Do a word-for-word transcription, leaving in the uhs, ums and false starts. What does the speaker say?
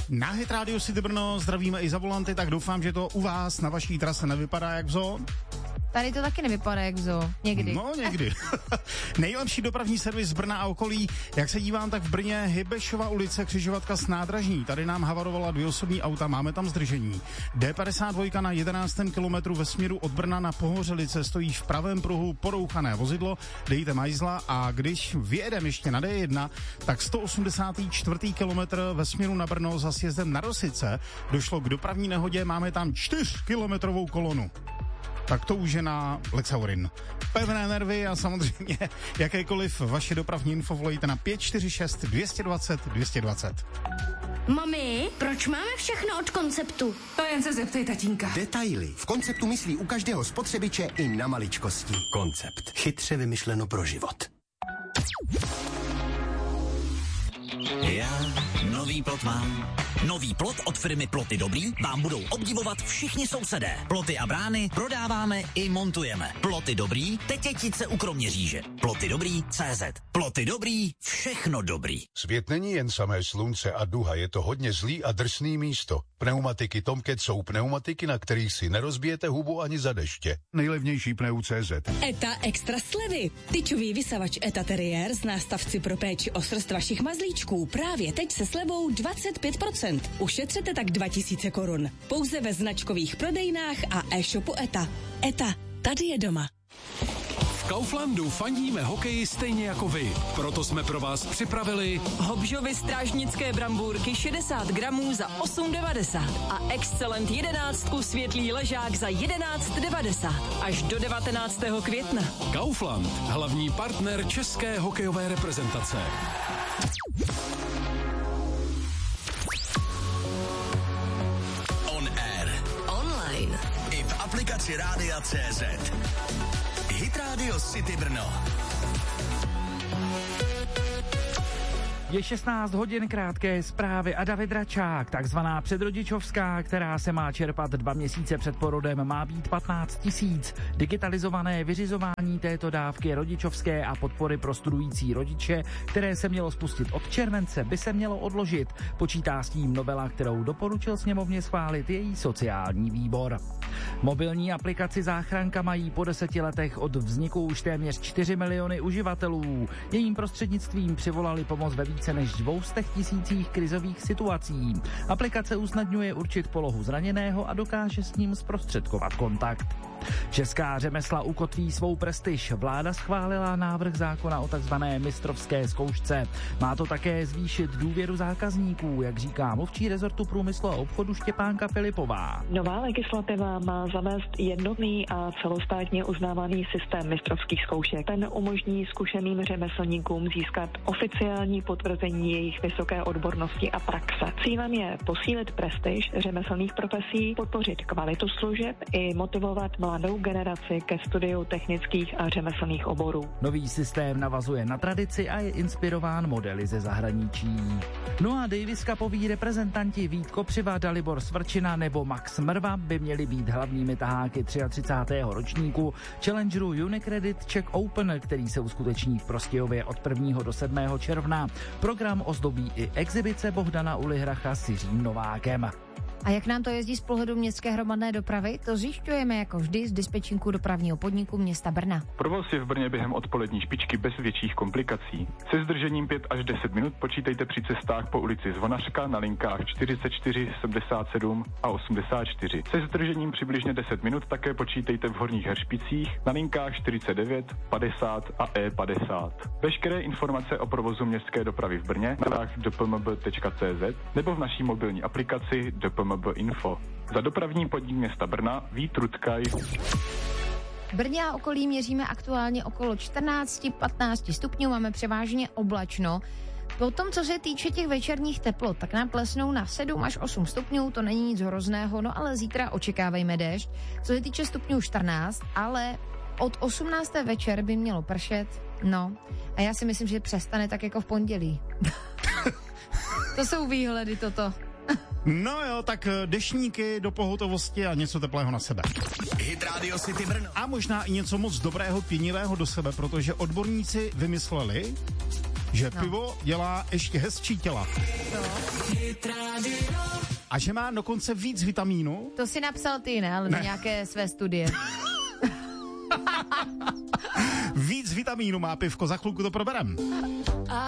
Na Hit Radio City Brno zdravíme i za volanty, tak doufám, že to u vás na vaší trase nevypadá jak v zoo. Tady to taky nevypadá jak v zoo. Někdy. No, někdy. Nejlepší dopravní servis Brna a okolí. Jak se dívám, tak v Brně Hybešova ulice, křižovatka s nádražní. Tady nám havarovala dvě osobní auta, máme tam zdržení. D padesát dva na jedenáctém kilometru ve směru od Brna na Pohořelice stojí v pravém pruhu porouchané vozidlo, dejte majzla, a když vyjedeme ještě na D jedna, tak sto osmdesátý čtvrtý kilometr ve směru na Brno za sjezdem na Rosice došlo k dopravní nehodě, máme tam čtyřkilometrovou kolonu. Tak to už je na Lexaurin. Pevné nervy a samozřejmě jakékoliv vaše dopravní info volejte na pět čtyři šest dvě dva nula dvě dva nula. Mami, proč máme všechno od Konceptu? To jen se zeptej tatínka. Detaily. V Konceptu myslí u každého spotřebiče i na maličkosti. Koncept. Chytře vymyšleno pro život. Já nový plot mám. Nový plot od firmy Ploty Dobrý vám budou obdivovat všichni sousedé. Ploty a brány prodáváme i montujeme. Ploty Dobrý, Tetětice u Kroměříže. Ploty Dobrý tečka cé zet. Ploty Dobrý, všechno dobrý. Svět není jen samé slunce a duha, je to hodně zlý a drsný místo. Pneumatiky Tomcat jsou pneumatiky, na kterých si nerozbijete hubu ani za deště. Nejlevnější pneu tečka cé zet. ETA extra slevy. Tyčový vysavač ETA Terrier z nástavci pro péči o srst vašich mazlíčků právě teď se slevou dvacet pět procent. Ušetřete tak dva tisíce korun. Pouze ve značkových prodejnách a e-shopu ETA. ETA, tady je doma. V Kauflandu fandíme hokeji stejně jako vy. Proto jsme pro vás připravili Hobžovy strážnické brambůrky šedesát gramů za osm devadesát a Excellent jedenáctku světlý ležák za jedenáct devadesát až do devatenáctého května. Kaufland, hlavní partner české hokejové reprezentace. On air. Online. I v aplikaci Rádia tečka cé zet. Hit Radio City Brno. Je šestnáct hodin, krátké zprávy a David Račák, takzvaná předrodičovská, která se má čerpat dva měsíce před porodem, má být patnáct tisíc. Digitalizované vyřizování této dávky rodičovské a podpory pro studující rodiče, které se mělo spustit od července, by se mělo odložit. Počítá s tím novela, kterou doporučil sněmovně schválit její sociální výbor. Mobilní aplikaci Záchranka mají po deseti letech od vzniku už téměř čtyři miliony uživatelů. Jejím prostřednictvím přivolali pomoc ve více než dvou stech tisících krizových situací. Aplikace usnadňuje určit polohu zraněného a dokáže s ním zprostředkovat kontakt. Česká řemesla ukotví svou prestiž. Vláda schválila návrh zákona o takzvané mistrovské zkoušce. Má to také zvýšit důvěru zákazníků, jak říká mluvčí rezortu průmyslu a obchodu Štěpánka Filipová. Nová legislativa má zavést jednotný a celostátně uznávaný systém mistrovských zkoušek. Ten umožní zkušeným řemeslníkům získat oficiální potvrzení jejich vysoké odbornosti a praxe. Cílem je posílit prestiž řemeslných profesí, podpořit kvalitu služeb i motivovat mladou generaci ke studiu technických a řemeslných oborů. Nový systém navazuje na tradici a je inspirován modely ze zahraničí. No a Davis Cupoví reprezentanti Vít Kopřiva, Dalibor Svrčina nebo Max Mrva by měli být hlavními taháky třicátého třetího ročníku Challengeru Unicredit Czech Open, který se uskuteční v Prostějově od prvního do sedmého června. Program ozdobí i exibice Bohdana Ulihracha s Jiřím Novákem. A jak nám to jezdí z pohledu městské hromadné dopravy, to zjišťujeme jako vždy z dispečinku dopravního podniku města Brna. Provoz je v Brně během odpolední špičky bez větších komplikací. Se zdržením pět až deset minut počítejte při cestách po ulici Zvonařka na linkách čtyřicet čtyři, sedmdesát sedm a osmdesát čtyři. Se zdržením přibližně deset minut také počítejte v Horních Heršpicích na linkách čtyřicet devět, padesát a E padesát. Veškeré informace o provozu městské dopravy v Brně na d p m b tečka cé zet nebo v naší mobilní aplikaci D P M B Info. Za dopravní podnik města Brna Vít Rutkaj. Brně a okolí měříme aktuálně okolo čtrnáct patnáct stupňů, máme převážně oblačno. Potom, co se týče těch večerních teplot, tak nám klesnou na sedm až osm stupňů, to není nic hrozného, no ale zítra očekávejme déšť. Co se týče stupňů čtrnáct, ale od osmnácté večer by mělo pršet, no. A já si myslím, že přestane tak jako v pondělí. To jsou výhledy toto. No jo, tak deštníky do pohotovosti a něco teplého na sebe. Hit Radio City Brno. A možná i něco moc dobrého, pěnivého do sebe, protože odborníci vymysleli, že No. pivo dělá ještě hezčí těla. A že má dokonce víc vitamínu. To si napsal ty, ne? Ale ne. nějaké své studie. Víc vitamínu má pivko, za chvilku to proberem.